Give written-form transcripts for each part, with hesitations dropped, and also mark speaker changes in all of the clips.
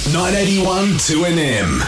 Speaker 1: 981 2NM.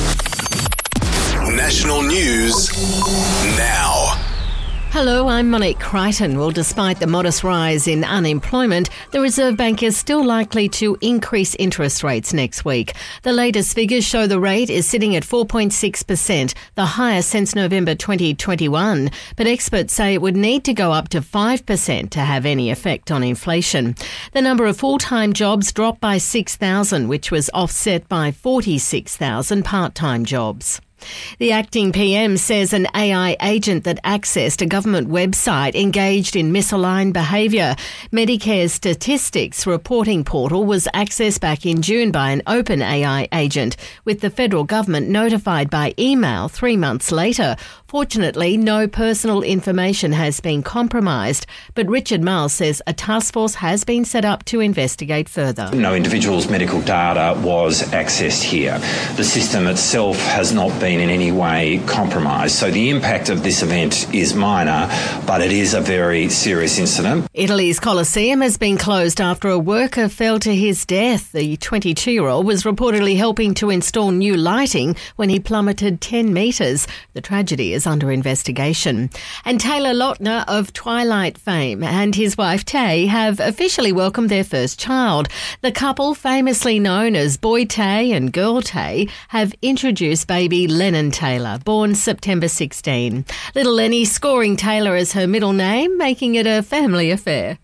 Speaker 1: National news now.
Speaker 2: Hello, I'm Monique Crichton. Well, despite the modest rise in unemployment, the Reserve Bank is still likely to increase interest rates next week. The latest figures show the rate is sitting at 4.6%, the highest since November 2021. But experts say it would need to go up to 5% to have any effect on inflation. The number of full-time jobs dropped by 6,000, which was offset by 46,000 part-time jobs. The acting PM says an AI agent that accessed a government website engaged in misaligned behaviour. Medicare's statistics reporting portal was accessed back in June by an open AI agent, with the federal government notified by email 3 months later. Fortunately, no personal information has been compromised, but Richard Miles says a task force has been set up to investigate further.
Speaker 3: No individual's medical data was accessed here. The system itself has not been in any way compromised. So the impact of this event is minor, but it is a very serious incident.
Speaker 2: Italy's Colosseum has been closed after a worker fell to his death. The 22-year-old was reportedly helping to install new lighting when he plummeted 10 metres. The tragedy is under investigation. And Taylor Lautner of Twilight fame and his wife Tay have officially welcomed their first child. The couple, famously known as Boy Tay and Girl Tay, have introduced baby Lennon Taylor, born September 16. Little Lenny scoring Taylor as her middle name, making it a family affair.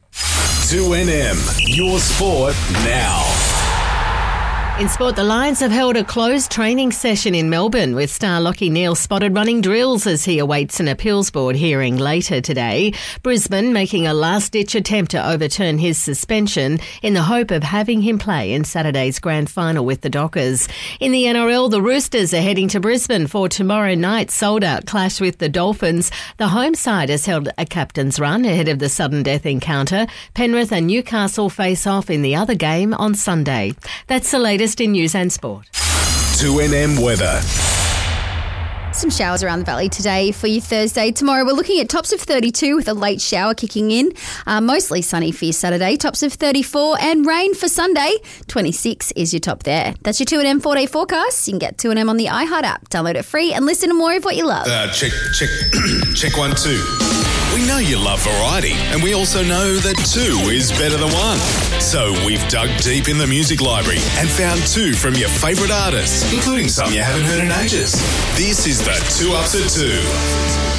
Speaker 1: 2NM, your sport now.
Speaker 2: In sport, the Lions have held a closed training session in Melbourne with star Lachie Neale spotted running drills as he awaits an appeals board hearing later today. Brisbane making a last-ditch attempt to overturn his suspension in the hope of having him play in Saturday's grand final with the Dockers. In the NRL, the Roosters are heading to Brisbane for tomorrow night's sold-out clash with the Dolphins. The home side has held a captain's run ahead of the sudden death encounter. Penrith and Newcastle face off in the other game on Sunday. That's the latest in news and sport.
Speaker 1: 2NM weather.
Speaker 4: Some showers around the valley today for your Thursday. Tomorrow we're looking at tops of 32 with a late shower kicking in. Mostly sunny for your Saturday, tops of 34, and rain for Sunday. 26 is your top there. That's your 2NM 4-day forecast. You can get 2NM on the iHeart app. Download it free and listen to more of what you love.
Speaker 1: Check 1 2. We know you love variety, and we also know that 2 is better than 1. So we've dug deep in the music library and found 2 from your favourite artists, including some you haven't heard in ages. This is the 2 Ups at 2.